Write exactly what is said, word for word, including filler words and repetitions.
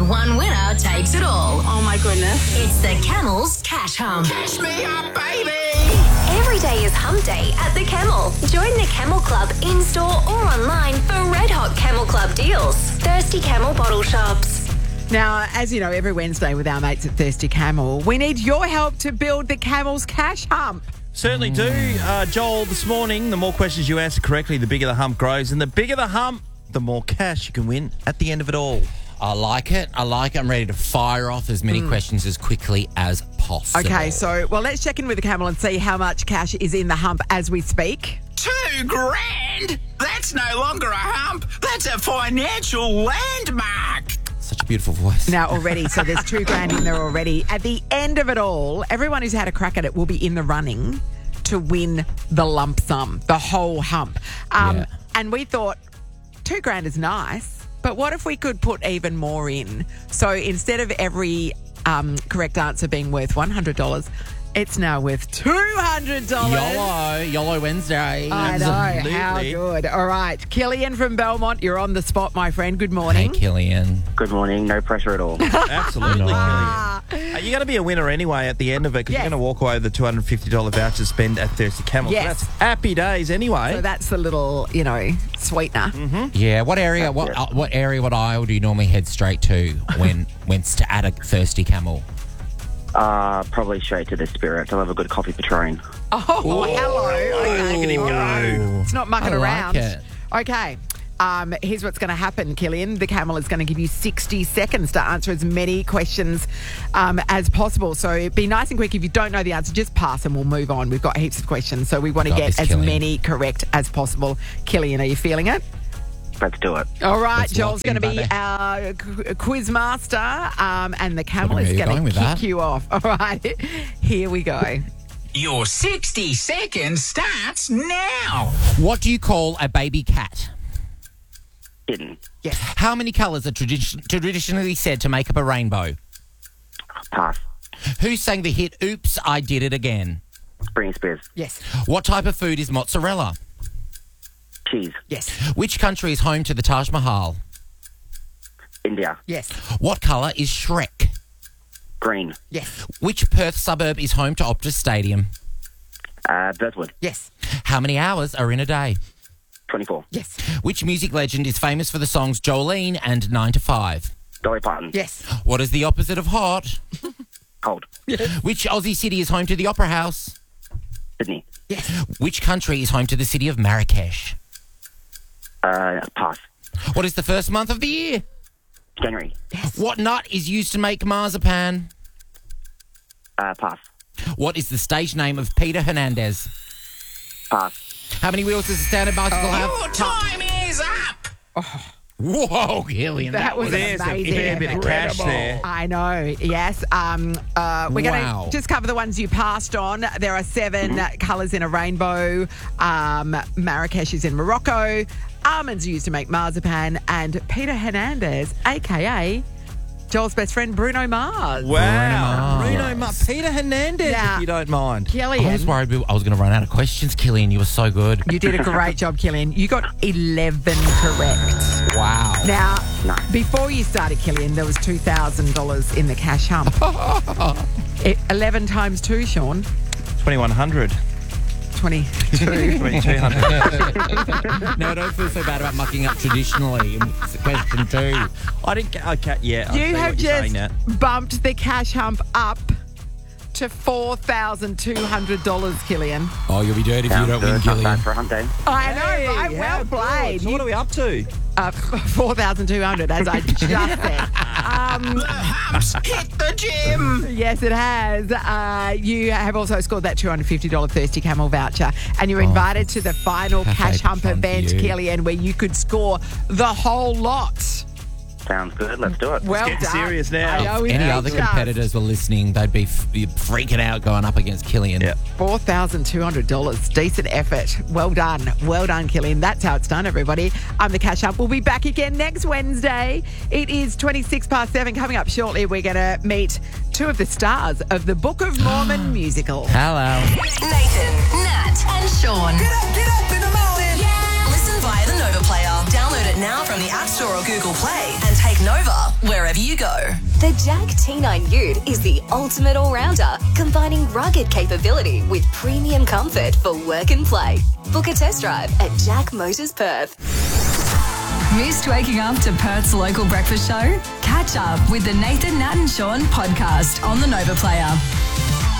one winner takes it all. Oh, my goodness. It's the Camel's Cash Hump. Cash me up, baby! Every day is Hump Day at the Camel. Join the Camel Club in-store or online for red-hot Camel Club deals. Thirsty Camel bottle shops. Now, as you know, every Wednesday with our mates at Thirsty Camel, we need your help to build the Camel's Cash Hump. Certainly do. Uh, Joel, this morning, the more questions you answer correctly, the bigger the hump grows. And the bigger the hump, the more cash you can win at the end of it all. I like it. I like it. I'm ready to fire off as many mm. questions as quickly as possible. Okay, so, well, let's check in with the Camel and see how much cash is in the hump as we speak. Two grand? That's no longer a hump. That's a financial landmark. Such a beautiful voice. Now, already, so there's two grand in there already. At the end of it all, everyone who's had a crack at it will be in the running to win the lump sum, the whole hump. Um, yeah. And we thought two grand is nice, but what if we could put even more in? So instead of every um, correct answer being worth one hundred dollars, it's now worth two hundred dollars. YOLO, YOLO Wednesday. I know, Absolutely. how good. All right, Killian from Belmont, you're on the spot, my friend. Good morning. Hey, Killian. Good morning. No pressure at all. Absolutely, No. Killian. Uh, you're going to be a winner anyway at the end of it because Yes. you're going to walk away with the two hundred fifty dollars voucher spend at Thirsty Camel. Yes. So that's happy days anyway. So that's the little, you know, sweetener. Mm-hmm. Yeah, what area, what uh, what area, what aisle do you normally head straight to when when's to add a Thirsty Camel? Uh, probably straight to the Spirit. I'll have a good coffee Patron. Oh, hello. Okay. Look at him go. It's not mucking I like around. it. Okay. Um, here's what's going to happen, Killian. The Camel is going to give you sixty seconds to answer as many questions um, as possible. So be nice and quick. If you don't know the answer, just pass and we'll move on. We've got heaps of questions, so we want to Got get this, as Killian. many correct as possible. Killian, are you feeling it? Let's do it. All right, Let's Joel's lock going to in, be buddy. our qu- quiz master, um, and the Camel Where is you going going to with kick that? you off. All right, here we go. Your sixty seconds starts now. What do you call a baby cat? Hidden. Yes. How many colours are tradi- traditionally said to make up a rainbow? Pass. Who sang the hit Oops, I Did It Again? Britney Spears. Yes. What type of food is mozzarella? Cheese. Yes. Which country is home to the Taj Mahal? India. Yes. What colour is Shrek? Green. Yes. Which Perth suburb is home to Optus Stadium? Uh, Birthwood. Yes. How many hours are in a day? twenty-four. Yes. Which music legend is famous for the songs Jolene and nine to five? Dolly Parton. Yes. What is the opposite of hot? Cold. Which Aussie city is home to the Opera House? Sydney. Yes. Which country is home to the city of Marrakesh? Uh, pass. What is the first month of the year? January. What nut is used to make marzipan? Uh, pass. What is the stage name of Peter Hernandez? Pass. How many wheels does a standard bicycle have? Your time is up. Whoa, Gillian, that, That was There's a amazing. fair bit of cash there. I know, yes. Um, uh, we're going Wow. to just cover the ones you passed on. There are seven mm-hmm. colours in a rainbow. Um, Marrakesh is in Morocco. Almonds used to make marzipan. And Peter Hernandez, a k a. Joel's best friend, Bruno Mars. Wow. Bruno Bruno Mars. Peter Hernandez, Now- if you don't mind. Killian. I was worried we- I was going to run out of questions, Killian. You were so good. You did a great job, Killian. You got eleven correct. Wow. Now, before you started, Killian, there was two thousand dollars in the cash hump. It, eleven times two, Sean. twenty-one hundred. twenty-two. twenty-two hundred. No, don't feel so bad about mucking up traditionally. It's a question two. I didn't get... Okay, yeah. I see You have what you're saying just now. bumped the cash hump up to four thousand two hundred dollars, Killian. Oh, you'll be dirty if Sounds you don't good. win, Not Killian. bad for a hump day. I know, Hey, right? how Well good. played. So what are we up to? Uh, four thousand two hundred, as I just said. Um, The humps hit the gym. yes, it has. Uh, you have also scored that two hundred fifty dollars Thirsty Camel voucher, and you're invited to the final Cafe cash hump fun for event, you. Killian, where you could score the whole lot. Sounds good. Let's do it. Well getting done. serious now. I know, we Any need other just competitors were listening, they'd be f- freaking out going up against Killian. Yeah. four thousand two hundred dollars. Decent effort. Well done. Well done, Killian. That's how it's done, everybody. I'm the Cash Hump. We'll be back again next Wednesday. It is twenty-six past seven. Coming up shortly, we're going to meet two of the stars of the Book of Mormon musical. Hello. Nathan, Nat, and Sean. Get up, get up in the morning. Listen via the Nova Player. Download it it now from the App Store or Google Play and take Nova wherever you go. The Jack T nine Ute is the ultimate all-rounder, combining rugged capability with premium comfort for work and play. Book a test drive at Jack Motors Perth. Missed waking up to Perth's local breakfast show? Catch up with the Nathan, Nat and Sean podcast on the Nova Player.